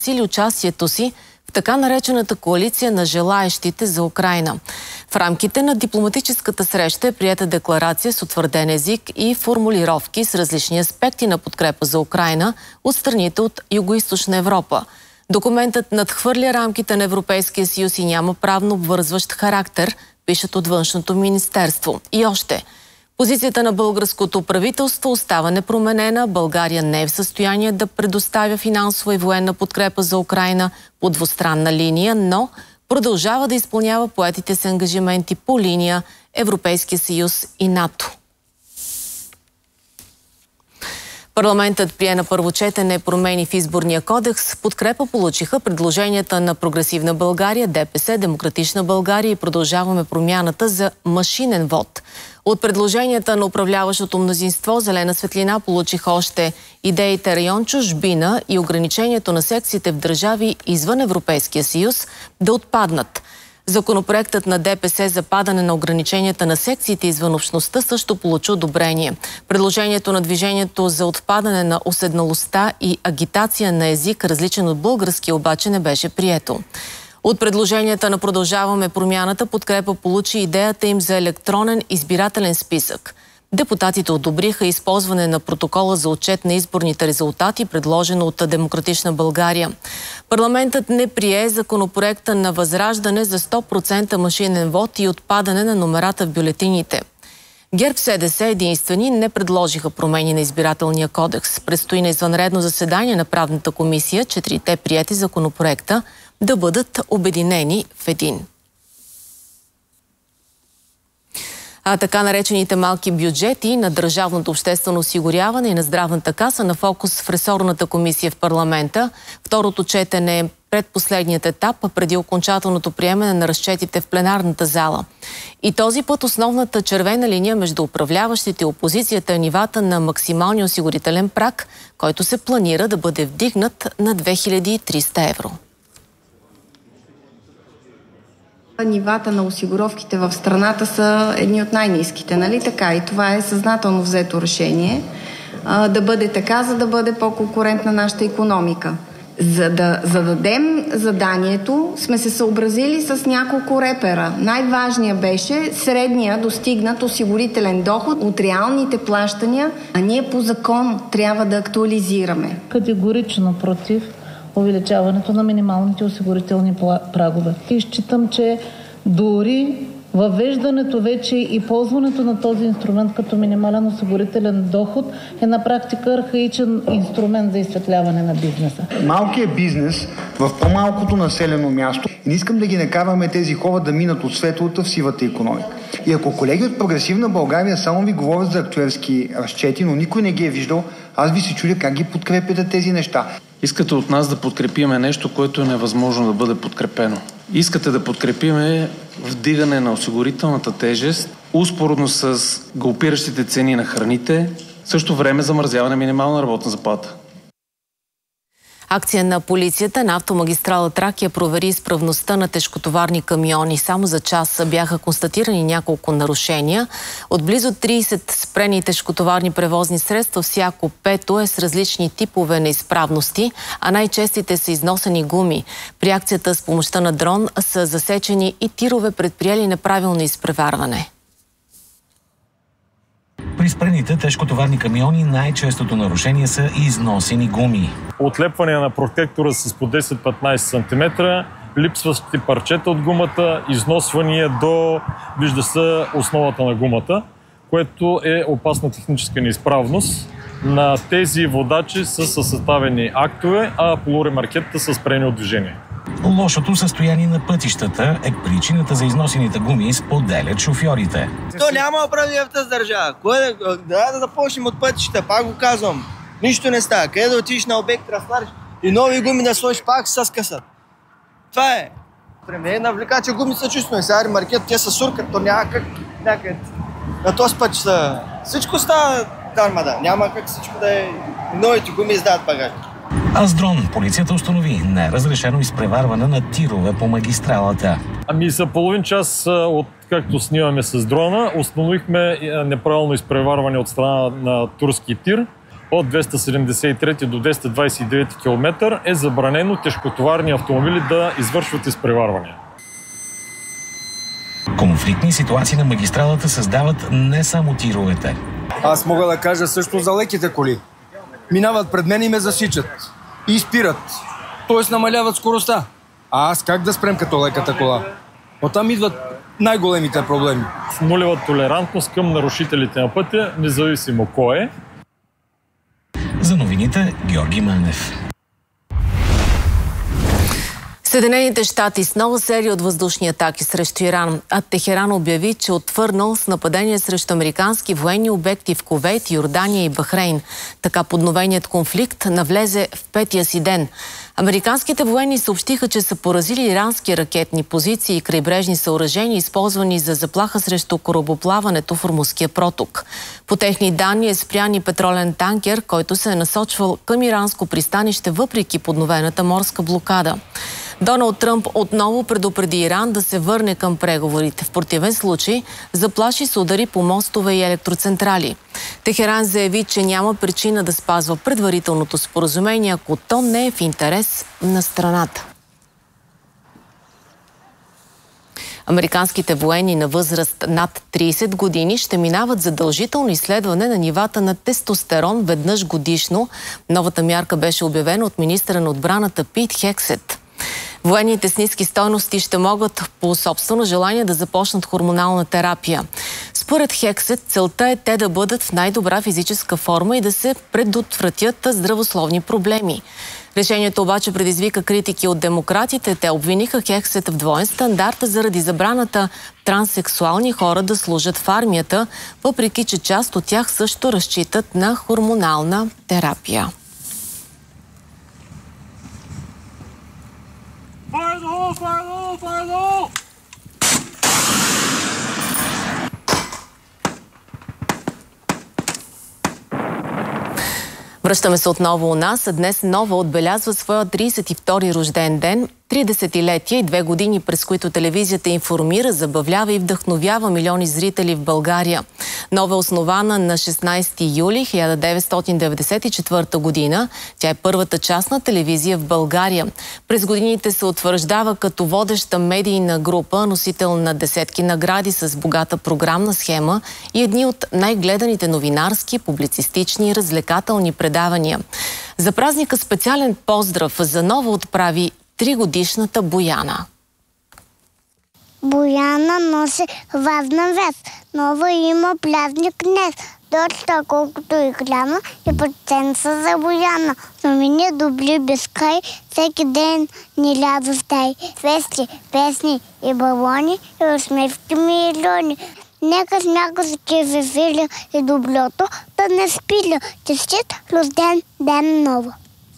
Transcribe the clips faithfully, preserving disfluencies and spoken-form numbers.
сили участието си в така наречената коалиция на желаещите за Украйна. В рамките на дипломатическата среща е приета декларация с утвърден език и формулировки с различни аспекти на подкрепа за Украйна от страните от Югоизточна Европа. Документът надхвърля рамките на Европейския съюз и няма правно обвързващ характер, пишат от Външното министерство. И още. Позицията на българското правителство остава непроменена. България не е в състояние да предоставя финансова и военна подкрепа за Украйна по двустранна линия, но продължава да изпълнява поетите се ангажименти по линия Европейския съюз и НАТО. Парламентът прие на първо четене промени в изборния кодекс. Подкрепа получиха предложенията на Прогресивна България, ДПС, Демократична България и Продължаваме промяната за машинен вод. От предложенията на управляващото мнозинство зелена светлина получиха още идеите район чужбина и ограничението на секциите в държави извън Европейския съюз да отпаднат. Законопроектът на ДПС за падане на ограниченията на секциите извън общността също получи одобрение. Предложението на Движението за отпадане на уседналостта и агитация на език, различен от български, обаче не беше прието. От предложенията на Продължаваме промяната подкрепа получи идеята им за електронен избирателен списък. Депутатите одобриха използване на протокола за отчет на изборните резултати, предложено от Демократична България. Парламентът не прие законопроекта на Възраждане за сто процента машинен вод и отпадане на номерата в бюлетините. ГЕРБ-СДС единствени не предложиха промени на избирателния кодекс. Предстои на извънредно заседание на правната комисия четирите приети законопроекта да бъдат обединени в един. А така наречените малки бюджети на Държавното обществено осигуряване и на Здравната каса на фокус в ресорната комисия в парламента. Второто четене е предпоследният етап преди окончателното приемане на разчетите в пленарната зала. И този път основната червена линия между управляващите и опозицията е нивата на максималния осигурителен праг, който се планира да бъде вдигнат на две хиляди и триста евро. Нивата на осигуровките в страната са едни от най-ниските, нали така? И това е съзнателно взето решение а, да бъде така, за да бъде по-конкурентна нашата икономика. За да зададем заданието, сме се съобразили с няколко репера. Най-важният беше средния достигнат осигурителен доход от реалните плащания, а ние по закон трябва да актуализираме. Категорично против увеличаването на минималните осигурителни прагове. И считам, че дори въвеждането вече и ползването на този инструмент като минимален осигурителен доход е на практика архаичен инструмент за изсветляване на бизнеса. Малкият бизнес в по-малкото населено място, не искам да ги накараме тези хора да минат от светлата в сивата икономика. И ако колеги от Прогресивна България само ви говорят за актюерски разчети, но никой не ги е виждал, аз ви се чудя как ги подкрепяте тези неща. Искате от нас да подкрепиме нещо, което е невъзможно да бъде подкрепено. Искате да подкрепиме вдигане на осигурителната тежест, успоредно с галопиращите цени на храните, в същото време замразяване на минимална работна заплата. Акция на полицията на автомагистрала Тракия провери изправността на тежкотоварни камиони. Само за час бяха констатирани няколко нарушения. От близо трийсет спрени тежкотоварни превозни средства, всяко пето е с различни типове неизправности, а най-честите са износени гуми. При акцията с помощта на дрон са засечени и тирове, предприели неправилно изпреварване. При спрените тежкотоварни камиони най-честото нарушение са износени гуми. Отлепване на протектора с по десет-петнайсет сантиметра, липсващи парчета от гумата, износвания до, вижда се, основата на гумата, което е опасна техническа неизправност. На тези водачи са съставени актове, а полуремаркетата са спрени от движение. Лошото състояние на пътищата е причината за износените гуми, споделят шофьорите. То няма оправдание в тази държава. Кой да, да, да започнем от пътища, пак го казвам. Нищо не става. Къде да отидеш на обект, разтвариш и нови гуми да сложиш, пак се скъсат. Това е. При мен навлекача гуми са чувствено. Сега ремаркет, те са суркат, то няма как някъде. На този път са... Всичко става дармада. Няма как всичко да е... Новите гуми издават багажи. А с дрон полицията установи неразрешено изпреварване на тирове по магистралата. Ами за половин час, от както снимаме с дрона, установихме неправилно изпреварване от страна на турски тир от двеста седемдесет и трети до двеста двадесет и девети километър е забранено тежкотоварни автомобили да извършват изпреварвания. Конфликтни ситуации на магистралата създават не само тировете. Аз мога да кажа също за леките коли. Минават пред мен и ме засичат. И спират. Тоест намаляват скоростта. А аз как да спрем като леката кола? Оттам идват най-големите проблеми. Нулева толерантност към нарушителите на пътя, независимо кой е. За новините Георги Манев. Съединените щати с нова серия от въздушни атаки срещу Иран, а Техеран обяви, че отвърнал с нападение срещу американски военни обекти в Кувейт, Йордания и Бахрейн. Така подновеният конфликт навлезе в петия си ден. Американските военни съобщиха, че са поразили ирански ракетни позиции и крайбрежни съоръжения, използвани за заплаха срещу корабоплаването в Ормузския проток. По техни данни е спрян и петролен танкер, който се е насочвал към иранско пристанище въпреки подновената морска блокада. Доналд Тръмп отново предупреди Иран да се върне към преговорите. В противен случай заплаши с удари по мостове и електроцентрали. Техеран заяви, че няма причина да спазва предварителното споразумение, ако то не е в интерес на страната. Американските военни на възраст над тридесет години ще минават задължително изследване на нивата на тестостерон веднъж годишно. Новата мярка беше обявена от министъра на отбраната Пит Хексет. Военните с ниски стойности ще могат по собствено желание да започнат хормонална терапия. Според Хексет, целта е те да бъдат в най-добра физическа форма и да се предотвратят здравословни проблеми. Решението обаче предизвика критики от демократите. Те обвиниха Хексет в двоен стандарт заради забраната транссексуални хора да служат в армията, въпреки че част от тях също разчитат на хормонална терапия. Fire the hole! Fire the hole! Fire the hole! Връщаме се отново у нас. Днес Нова отбелязва своя тридесет и втори рожден ден. Три десетилетия и две години, през които телевизията информира, забавлява и вдъхновява милиони зрители в България. Нова е основана на шестнадесети юли хиляда деветстотин деветдесет и четвърта година. Тя е първата частна телевизия в България. През годините се утвърждава като водеща медийна група, носител на десетки награди с богата програмна схема и едни от най-гледаните новинарски, публицистични и развлекателни предавания. За празника специален поздрав за Нова отправи тригодишната Бояна. Бояна носи важна вест. Нова има празник днес. Доста колкото и хляна и проценца за Бояна. Новини добри без край, всеки ден ни лязо стай. Вести, песни и балони и усмивки милиони. Нека смяка се ти веселя и доброто да не спиля. Честит рожден ден Нова.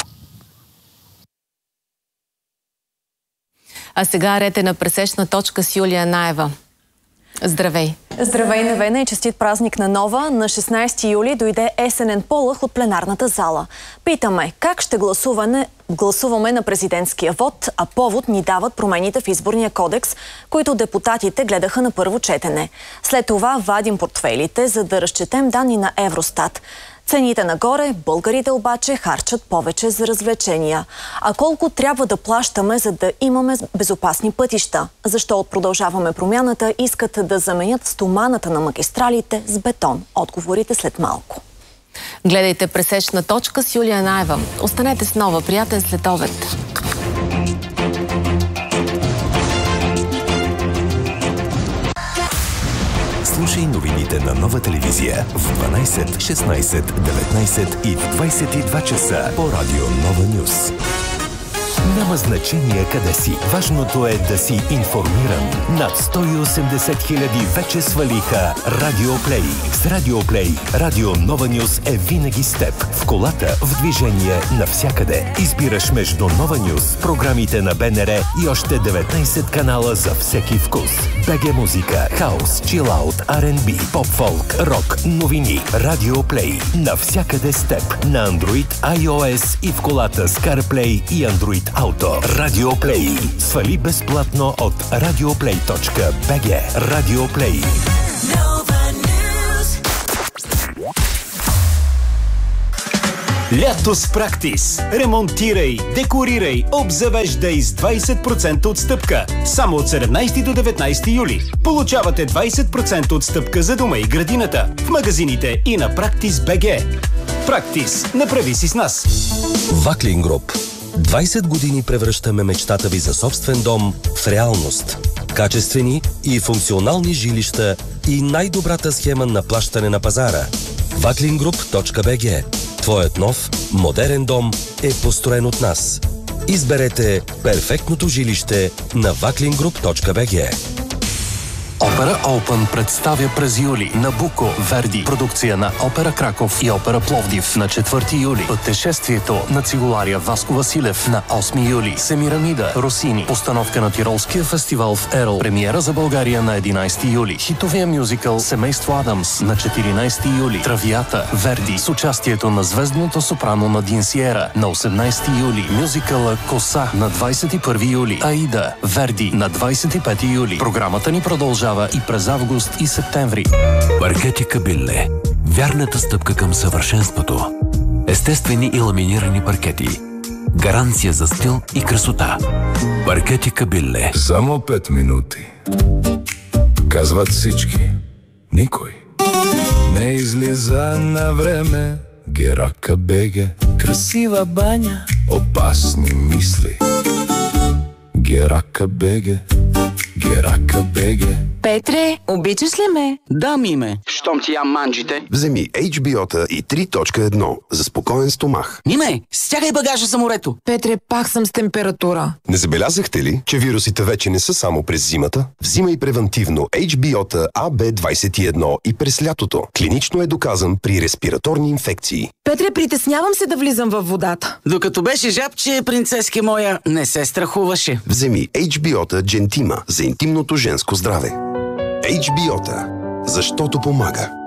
А сега ред е на пресечна точка с Юлия Наева. Здравей! Здравей, Невена, и честит празник на Нова. На шестнадесети юли дойде есенен полъх от пленарната зала. Питаме как ще гласуване, гласуваме на президентския вод, а повод ни дават промените в изборния кодекс, които депутатите гледаха на първо четене. След това вадим портфейлите, за да разчетем данни на Евростат. Цените нагоре, българите обаче харчат повече за развлечения. А колко трябва да плащаме, за да имаме безопасни пътища? Защо от Продължаваме промяната искат да заменят стоманата на магистралите с бетон? Отговорите след малко. Гледайте пресечна точка с Юлия Наева. Останете с Нова. Приятен следобед. Слушай новините на Нова телевизия в дванадесет, шестнадесет, деветнадесет и в двадесет и два часа по радио Нова Нюс. Няма значение къде си. Важното е да си информиран. Над сто и осемдесет хиляди вече свалиха Радио Плей. С Радио Плей Радио Нова Нюс е винаги с теб. В колата, в движение, навсякъде. Избираш между Нова Нюс, програмите на БНР и още деветнадесет канала за всеки вкус. БГ музика, хаус, чилаут, Ар енд Би, поп-фолк, рок, новини. Радио Плей. Навсякъде с теб. На Android, iOS и в колата с CarPlay и Android Auto. Радио Плей. Свали безплатно от радиоплей точка би джи. Радио Плей. Лято с Практис. Ремонтирай, декорирай, обзавеждай с двайсет процента отстъпка. Само от седемнайсети до деветнайсети юли. Получавате двайсет процента отстъпка за дома и градината в магазините и на Практис точка би джи. Практис. Направи си с нас. Ваклин Груп. двайсет години превръщаме мечтата ви за собствен дом в реалност. Качествени и функционални жилища и най-добрата схема на плащане на пазара. ваклин груп точка би джи. Твоят нов, модерен дом е построен от нас. Изберете перфектното жилище на ваклин груп точка би джи. Опера Open представя през юли Набуко, Верди, продукция на Опера Краков и Опера Пловдив на четвърти юли. Пътешествието на цигуларя Васко Василев на осми юли. Семирамида, Росини, постановка на Тиролския фестивал в Ерл. Премиера за България на единайсети юли. Хитовия мюзикъл Семейство Адамс на четиринайсети юли. Травията, Верди, с участието на звездното сопрано Надин Сиера на осемнайсети юли. Мюзикъла Коса на двайсет и първи юли. Аида, Верди на двайсет и пети юли. Програмата ни продължава и през август и септември. Паркети Кабилле. Вярната стъпка към съвършенството. Естествени и ламинирани паркети. Гаранция за стил и красота. Паркети Кабилле. Само пет минути. Казват всички. Никой не излиза на време. Герака беге. Красива баня. Опасни мисли. Герака беге. Герака беге. Петре, обичаш ли ме? Да, Миме. Щом ти ям манджите. Вземи Ейч Би О-та и три точка едно за спокоен стомах. Миме, стягай багажа за морето. Петре, пак съм с температура. Не забелязахте ли, че вирусите вече не са само през зимата? Взимай превентивно Ейч Би О-та А Б двайсет и едно и през лятото. Клинично е доказан при респираторни инфекции. Петре, притеснявам се да влизам във водата. Докато беше жабче, принцески моя, не се страхуваше. Вземи Ейч Би О-та Джентима за интимното женско здраве. Ейч Би О-та, защото помага.